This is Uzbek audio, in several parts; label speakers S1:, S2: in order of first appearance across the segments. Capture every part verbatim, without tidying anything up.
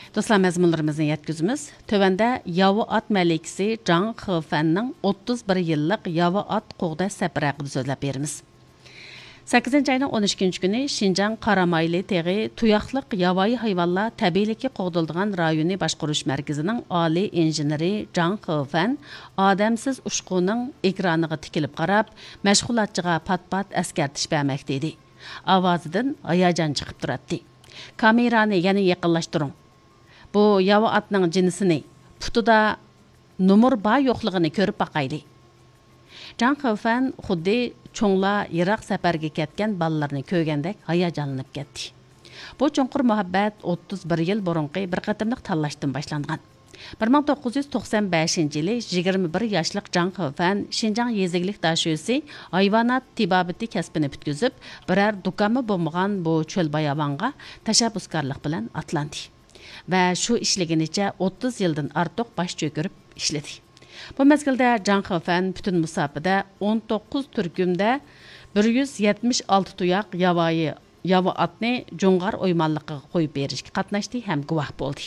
S1: Dostlar, məzmunlarımızın yetkizimiz. Tövəndə Yavu at məlikisi Zhang Hefen'nin o'ttiz bir yıllık Yavu at qoğda səfəri haqqında sözləb berimiz. sakkizinchi ayının o'n ikkinchi günü Şinjan Qaramaylı teği tuyaqlıq yavayı hayvanlar təbiiliki qoğdulduğan rayoni başquruş mərkəzinin ali injeneri Zhang Hefen adamsiz uçqunun ekranıga tikilib qarab, məşğulatçıga pat-pat əskertiş bərməkdə idi. Avazıdan hayacan çıxıb turatdı. Kamerani yana yaqinlashtiring. Bu yavu atning jinsini, putida numur bar yo'qligini ko'rib baqayli. Zhang Hefen xuddi cho'nglar yiroq safarga ketgan bolalarni ko'rgandek hayajonlanib ketdi. Bu cho'nqur muhabbat o'ttiz bir yil burunqi bir qatimliq tanlashdan boshlangan. bir ming to'qqiz yuz to'qson beshinchi yili yigirma bir yoshlik Zhang Hefen Şinjan yezigilik dashosi hayvonot tibobati kasbini bitkizib, biror do'koni bo'lmagan bu cho'l bayavonga tashabbuskorlik bilan atlandi. Va shu ishliginicha o'ttiz yildan ortiq bosh cho'kirib ishladi. Bu mezgilda Zhang Hefen bütün musafada o'n to'qqiz turkumda bir yuz yetmish olti tuyoq yavoyi yavu atni jo'ng'ar o'ymonligiga qo'yib berishga qatnashdi ham guvoh bo'ldi.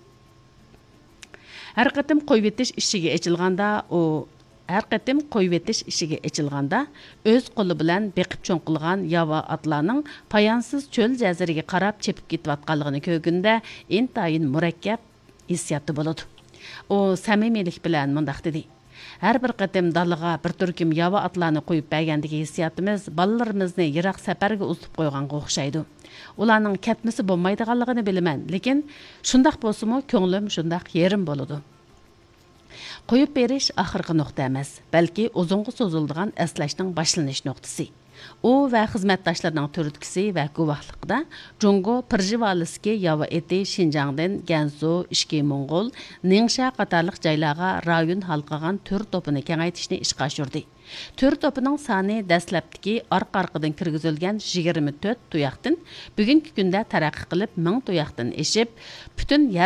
S1: Her qatim qo'yib etish ishiga echilganda, u har qatim qo'yib etish ishiga echilganda o'z qo'li bilan beqib cho'nqilgan yava atlarning poyansiz cho'l jaziriga qarab chepib ketayotganligini ko'rganda intayin murakkab hissiyoti bo'ladi. O samimiylik bilan mundaq dedi. Har bir qatim dalaga bir turkum yava atlarni qo'yib bergandagi hissiyatimiz bolalarimizni yiroq safarga uzib qo'yganga o'xshaydi. Ularning ketmisi bo'lmaydiganligini bilaman, lekin shundaq bo'lsa-mu ko'nglim shundaq yerim bo'ladi. Qo'yib berish oxirgi nuqta emas, balki uzunga so'ziladigan aslashning boshlanish nuqtasi. U va xizmatdoshlarining turtkisi va guvohligida Jungo Pirjivalski yava eti Şinjandan Gansu, Ishki Mongol, Ningxia qatorliq joylarga rayon halqagan tür topini kengaytishni ishga oshirdi. Tür topining soni dastlabdagi orqa-orqadan kirgizilgan yigirma to'rt tuyoqdan bugungi kunda taraqqiy qilib ming tuyoqdan eshib, butun